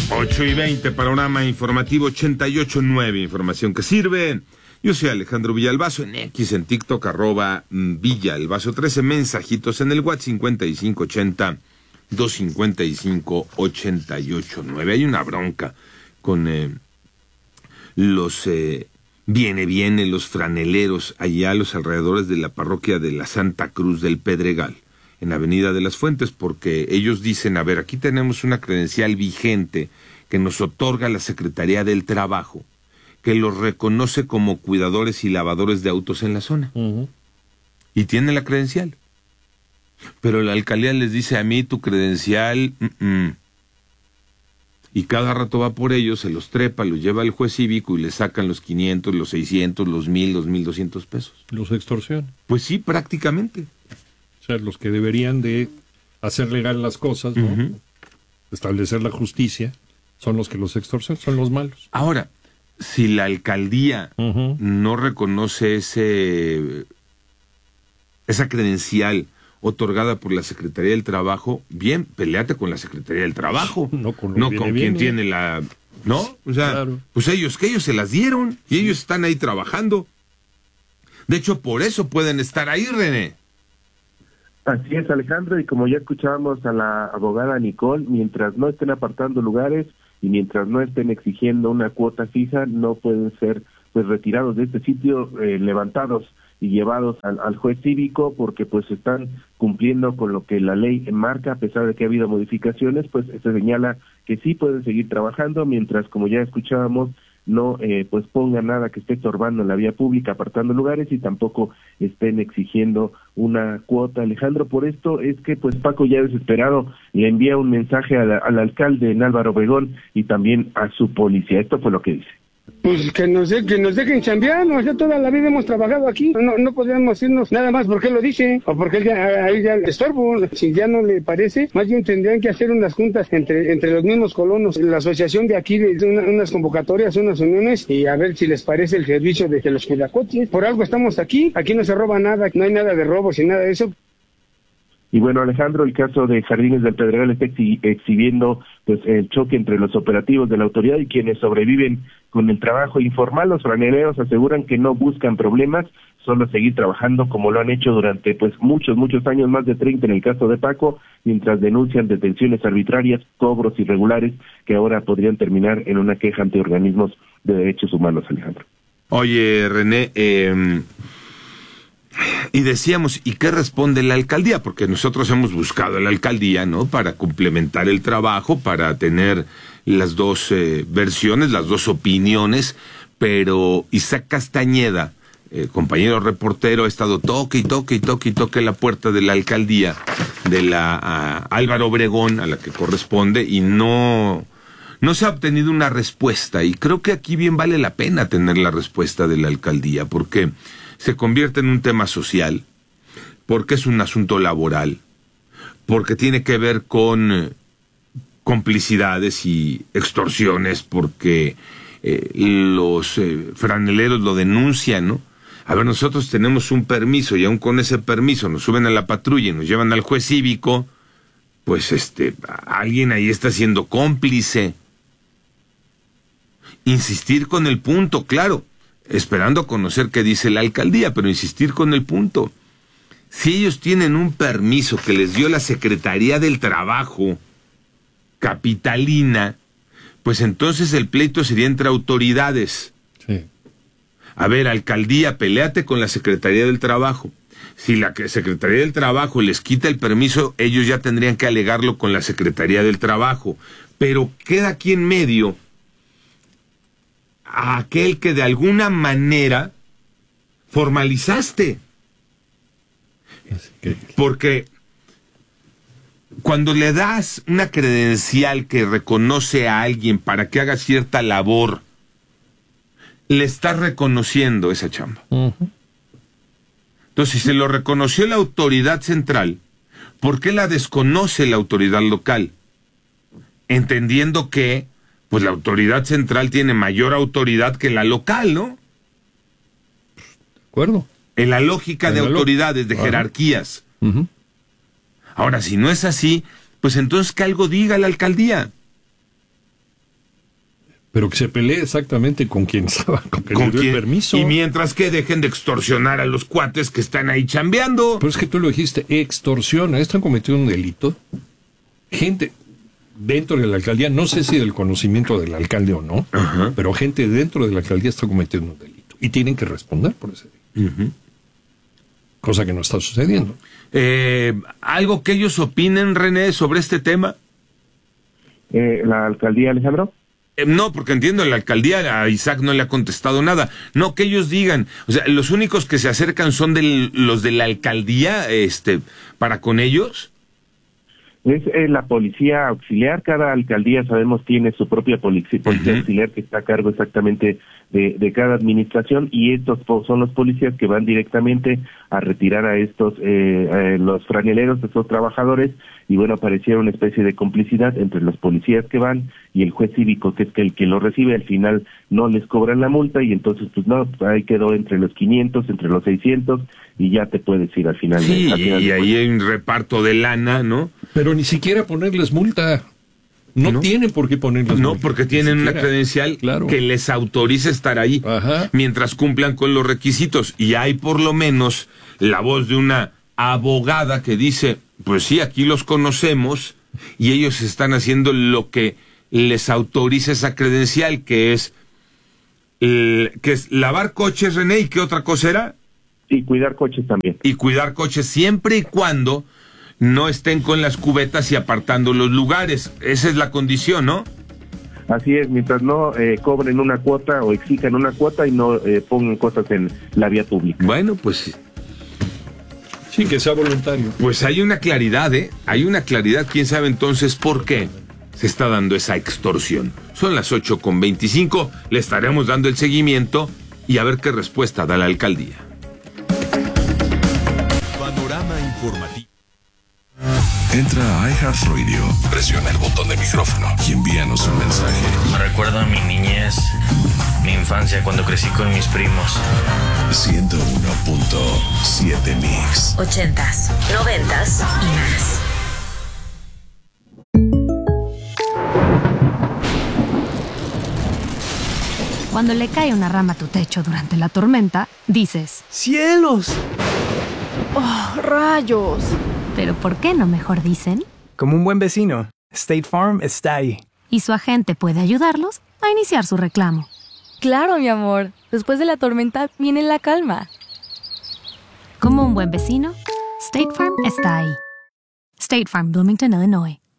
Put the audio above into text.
8:20, panorama informativo 88.9, información que sirve. Yo soy Alejandro Villalbazo, en X, en TikTok, @Villalbazo 13, mensajitos en el WhatsApp 5580-255-889. Hay una bronca con los los franeleros allá a los alrededores de la parroquia de la Santa Cruz del Pedregal, en Avenida de las Fuentes, porque ellos dicen, a ver, aquí tenemos una credencial vigente que nos otorga la Secretaría del Trabajo, que los reconoce como cuidadores y lavadores de autos en la zona. Y tienen la credencial. Pero la alcaldía les dice, a mí tu credencial, y cada rato va por ellos, se los trepa, los lleva al juez cívico y le sacan los 500, los 600, los 1,000, los 1,200 pesos. Los extorsionan. Pues sí, prácticamente. O sea, los que deberían de hacer legal las cosas, ¿no? Establecer la justicia, son los que los extorsionan, son los malos. Ahora, si la alcaldía no reconoce esa credencial otorgada por la Secretaría del Trabajo, bien, peleate con la Secretaría del Trabajo. No con quien tiene la... ¿No? O sea, claro. Pues ellos se las dieron y ellos están ahí trabajando. De hecho, por eso pueden estar ahí, René. Así es, Alejandro, y como ya escuchábamos a la abogada Nicole, mientras no estén apartando lugares y mientras no estén exigiendo una cuota fija, no pueden ser pues retirados de este sitio, levantados y llevados al juez cívico, porque pues están cumpliendo con lo que la ley marca, a pesar de que ha habido modificaciones, pues se señala que sí pueden seguir trabajando, mientras, como ya escuchábamos, no pues pongan nada que esté estorbando en la vía pública, apartando lugares, y tampoco estén exigiendo una cuota. Alejandro, por esto es que pues Paco, ya desesperado, le envía un mensaje al alcalde en Álvaro Obregón y también a su policía. Esto fue lo que dice. Pues que nos dejen chambear, ¿no? Ya toda la vida hemos trabajado aquí, no podemos irnos nada más porque él lo dice, o porque él ya le estorbo. Si ya no le parece, más bien tendrían que hacer unas juntas entre los mismos colonos, la asociación de aquí, unas convocatorias, unas uniones, y a ver si les parece el servicio de que los cuidacoches. Por algo estamos aquí no se roba nada, no hay nada de robos y nada de eso. Y bueno, Alejandro, el caso de Jardines del Pedregal está exhibiendo pues el choque entre los operativos de la autoridad y quienes sobreviven con el trabajo informal. Los franeleros aseguran que no buscan problemas, solo seguir trabajando como lo han hecho durante pues muchos años, más de 30 en el caso de Paco, mientras denuncian detenciones arbitrarias, cobros irregulares que ahora podrían terminar en una queja ante organismos de derechos humanos, Alejandro. Oye, René, y decíamos, ¿y qué responde la alcaldía? Porque nosotros hemos buscado a la alcaldía, ¿no?, para complementar el trabajo, para tener las dos versiones, las dos opiniones, pero Isaac Castañeda, compañero reportero, ha estado toque la puerta de la alcaldía de la Álvaro Obregón, a la que corresponde, y no se ha obtenido una respuesta, y creo que aquí bien vale la pena tener la respuesta de la alcaldía, porque se convierte en un tema social, porque es un asunto laboral, porque tiene que ver con complicidades y extorsiones, porque los franeleros lo denuncian, ¿no? A ver, nosotros tenemos un permiso y aún con ese permiso nos suben a la patrulla y nos llevan al juez cívico, pues alguien ahí está siendo cómplice. Insistir con el punto, claro, esperando conocer qué dice la alcaldía, pero insistir con el punto. Si ellos tienen un permiso que les dio la Secretaría del Trabajo capitalina, pues entonces el pleito sería entre autoridades. Sí. A ver, alcaldía, peléate con la Secretaría del Trabajo. Si la Secretaría del Trabajo les quita el permiso, ellos ya tendrían que alegarlo con la Secretaría del Trabajo. Pero queda aquí en medio a aquel que de alguna manera formalizaste. Porque cuando le das una credencial que reconoce a alguien para que haga cierta labor, le estás reconociendo esa chamba. Entonces, si se lo reconoció la autoridad central, ¿por qué la desconoce la autoridad local? Entendiendo que pues la autoridad central tiene mayor autoridad que la local, ¿no? De acuerdo. En la lógica de autoridades, de jerarquías. Ahora, si no es así, pues entonces que algo diga la alcaldía. Pero que se pelee exactamente con quien estaba, con quien le dio el permiso. Y mientras que dejen de extorsionar a los cuates que están ahí chambeando. Pero es que tú lo dijiste, extorsión. Están cometiendo un delito. Gente dentro de la alcaldía, no sé si del conocimiento del alcalde o no, pero gente dentro de la alcaldía está cometiendo un delito. Y tienen que responder por ese delito. Cosa que no está sucediendo. ¿Algo que ellos opinen, René, sobre este tema? ¿La alcaldía, Alejandro? No, porque entiendo, la alcaldía a Isaac no le ha contestado nada. No, que ellos digan, o sea, los únicos que se acercan son los de la alcaldía, para con ellos. Es la policía auxiliar. Cada alcaldía, sabemos, tiene su propia policía auxiliar que está a cargo exactamente de cada administración, y estos son los policías que van directamente a retirar a estos los franeleros, estos trabajadores, y bueno, parecía una especie de complicidad entre los policías que van y el juez cívico, que es el que lo recibe. Al final no les cobran la multa, y entonces pues no, ahí quedó entre los 500, entre los 600, y ya te puedes ir al final. Sí, y ahí hay un reparto de lana, ¿no? Pero ni siquiera ponerles multa. No tienen por qué ponerles multa. No, porque tienen una credencial que les autoriza estar ahí mientras cumplan con los requisitos. Y hay por lo menos la voz de una abogada que dice, pues sí, aquí los conocemos y ellos están haciendo lo que les autoriza esa credencial, que es lavar coches, René. ¿Y qué otra cosa era? Y cuidar coches también. Y cuidar coches siempre y cuando no estén con las cubetas y apartando los lugares. Esa es la condición, ¿no? Así es, mientras no cobren una cuota o exijan una cuota y no pongan cosas en la vía pública. Bueno, pues sí, que sea voluntario. Pues hay una claridad, hay una claridad. ¿Quién sabe entonces por qué se está dando esa extorsión? Son las 8:25, le estaremos dando el seguimiento y a ver qué respuesta da la alcaldía. Panorama informativo. Entra a iHeartRadio, presiona el botón de micrófono y envíanos un mensaje. Me recuerda a mi niñez, mi infancia cuando crecí con mis primos. 101.7 Mix. 80s, 90s y más. Cuando le cae una rama a tu techo durante la tormenta, dices: ¡cielos! ¡Oh, rayos! ¿Pero por qué no mejor dicen? Como un buen vecino, State Farm está ahí. Y su agente puede ayudarlos a iniciar su reclamo. Claro, mi amor. Después de la tormenta viene la calma. Como un buen vecino, State Farm está ahí. State Farm, Bloomington, Illinois.